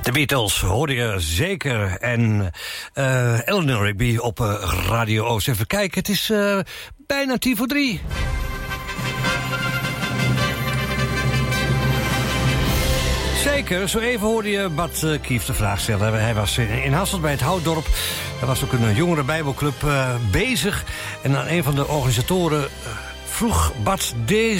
De Beatles hoorde je zeker. En Eleanor Rigby op Radio Oost. Even kijken, het is bijna 2:50. Zeker, zo even hoorde je Bart Kief de vraag stellen. Hij was in Hasselt bij het Houtdorp. Er was ook een jongere bijbelclub bezig. En aan een van de organisatoren vroeg Bart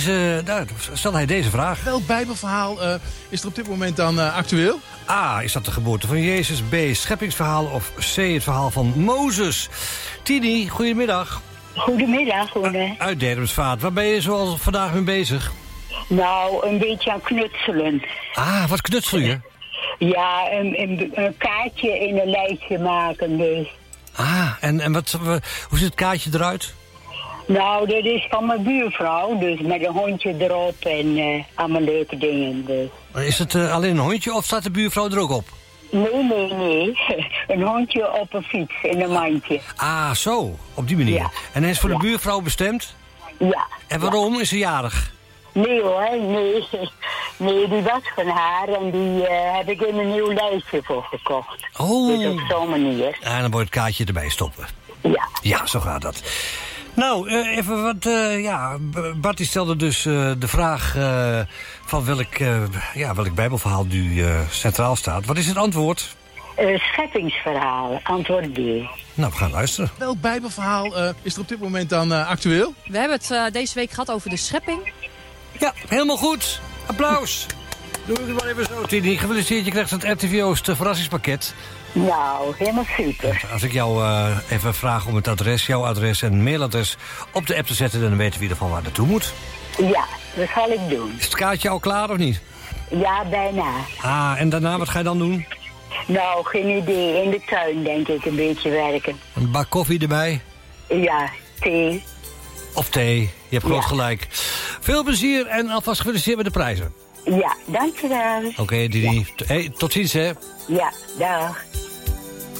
stelde hij deze vraag. Welk bijbelverhaal is er op dit moment dan actueel? A, is dat de geboorte van Jezus? B, scheppingsverhaal? Of C, het verhaal van Mozes? Tini, goedemiddag. Goedemiddag, hoor. Uit Dermsvaart. Waar ben je zoal vandaag mee bezig? Nou, een beetje aan knutselen. Ah, wat knutsel je? Ja, een kaartje in een lijstje maken, dus. Ah, en hoe ziet het kaartje eruit? Nou, dat is van mijn buurvrouw, dus met een hondje erop en allemaal leuke dingen, dus. Is het alleen een hondje of staat de buurvrouw er ook op? Nee. Een hondje op een fiets in een mandje. Ah, zo, op die manier. Ja. En hij is voor de buurvrouw bestemd? Ja. En waarom? Is ze jarig? Nee hoor, nee. Nee, die was van haar en die heb ik in een nieuw lijstje voor gekocht. Oh. Dus op zo'n manier. En dan wordt het kaartje erbij stoppen. Ja. Ja, zo gaat dat. Nou, even wat, Bart die stelde dus de vraag van welk bijbelverhaal nu centraal staat. Wat is het antwoord? Scheppingsverhaal, antwoord B. Nou, we gaan luisteren. Welk bijbelverhaal is er op dit moment dan actueel? We hebben het deze week gehad over de schepping. Ja, helemaal goed. Applaus. Doe ik het maar even zo, Tini. Gefeliciteerd, je krijgt het RTV Oost verrassingspakket. Nou, helemaal super. Als ik jou even vraag om het adres, jouw adres en mailadres op de app te zetten, dan weten we in ieder geval waar naartoe moet. Ja, dat zal ik doen. Is het kaartje al klaar of niet? Ja, bijna. Ah, en daarna, wat ga je dan doen? Nou, geen idee. In de tuin, denk ik, een beetje werken. Een bak koffie erbij? Ja, thee. Of thee, je hebt groot gelijk. Veel plezier en alvast gefeliciteerd met de prijzen. Ja, dankjewel. Oké, Dini. Ja. Hey, tot ziens, hè. Ja, dag.